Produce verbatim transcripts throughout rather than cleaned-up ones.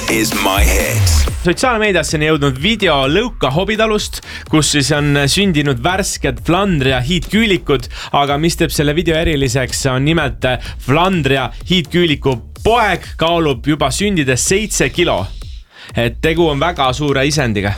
is my hit. Sotsiaalmeediasse on jõudnud video Lõuka hobitalust, kus siis on sündinud värsked Flandria hiidküülikud, aga mis teeb selle video eriliseks, on nimelt Flandria hiidküüliku poeg kaalub juba sündides seitse kilo. Et tegu on väga suure isendiga.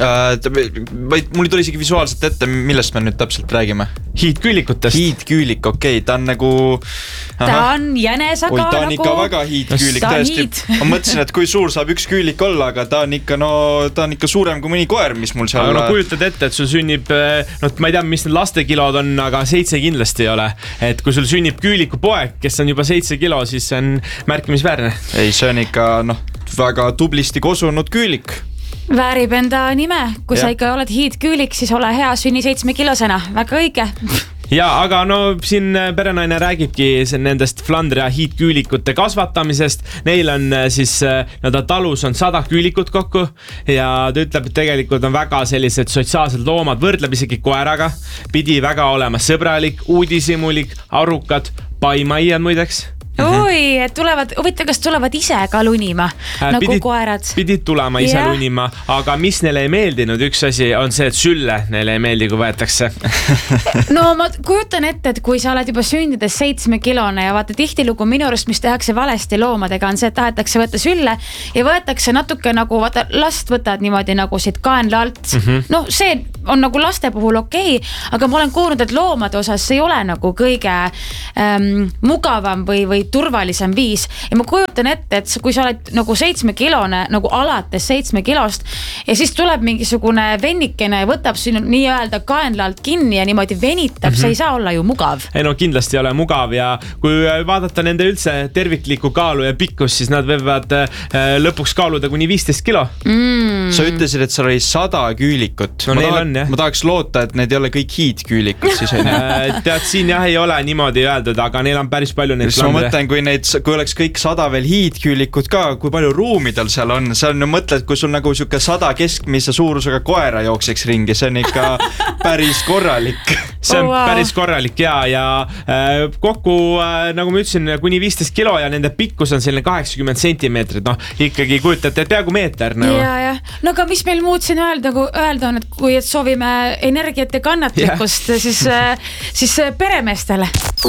Vaid mul tuli isegi visuaalselt ette, millest me nüüd täpselt räägime. Hiidküülikutest. Hiidküülik, okei, okay. Ta on nagu... Aha. Ta on jänesaga Oi, ta on nagu... ikka väga hiidküülik, tõesti. Ma mõtlesin, et kui suur saab üks küülik olla, aga ta on ikka, no, ta on ikka suurem kui mõni koer, mis mul seal... Aga no kujutad ette, et sul sünnib, no ma ei tea, mis need lastekilod on, aga seitse kindlasti ei ole. Et kui sul sünnib küüliku poeg, kes on juba seitse kilo, siis see on märkimisväärne. Ei, see on ikka, noh, väga tublisti kosunud küülik. Väärib enda nime. Kui ja. Sa ikka oled hiidküülik, siis ole hea sünni seitsme kilosena. Väga õige. Ja, aga no siin perenaine räägibki nendest Flandria hiidküülikute kasvatamisest. Neil on siis, no ta talus on sada küülikut kokku ja ta ütleb, et tegelikult on väga sellised sotsiaalsed loomad, võrdleb isegi koeraga. Pidi väga olema sõbralik, uudisimulik, arukad, paimaiad muideks. Oi, et tulevad, huvitav, kas tulevad ise ka lunima, äh, nagu pidid, koerad? Pidid tulema ise yeah. lunima, aga mis neile ei meeldinud, üks asi on see, et sülle neile ei meeldi, kui võetakse. No ma kujutan ette, et kui sa oled juba sündides seitsme kilone ja vaata tihtilugu minu arust, mis tehakse valesti loomadega, on see, et tahetakse võtta sülle ja võetakse natuke nagu, vaata, last võtad niimoodi nagu siit kaenla alt. Mm -hmm. No see on nagu laste puhul okei, okay, aga ma olen kuulnud, et loomade osas see ei ole nagu kõige ähm, mugavam või, või turvalisem viis ja ma kujutan ette, et kui sa oled nagu seitsme kilone, nagu alates seitsme kilost ja siis tuleb mingisugune vennikene ja võtab sinu nii-öelda kaenla alt kinni ja niimoodi venitab, mm-hmm. see ei saa olla ju mugav. Ei no kindlasti ei ole mugav ja kui vaadata nende üldse terviklikku kaalu ja pikkus, siis nad võivad äh, lõpuks kaaluda kuni viisteist kilo. Mm. Sa ütlesid, et seal oli sada küülikut. No ma, neil tahaks, on, jah. ma tahaks loota, et need ei ole kõik hiidküülikud siis on. Tead, siin jah ei ole niimoodi öeldud, aga neil on päris palju neid Flandria. Kui, neid, kui oleks kõik sada veel hiidküülikud ka, kui palju ruumidel seal on, see on ju mõtled, kui sul nagu siuke sada keskmise suurusega koera jookseks ringi, see on ikka päris korralik. See on oh, wow. päris korralik ja, ja äh, kokku, äh, nagu ma ütlesin, kuni viisteist kilo ja nende pikkus on selline kaheksakümmend sentimeetrit, noh, ikkagi kujutate, et peaaegu meeter. No. Ja, ja. No aga mis meil muud siin öelda, kui öelda on, et kui et soovime energiat ja kannatlikkust, yeah. siis, siis peremeestele.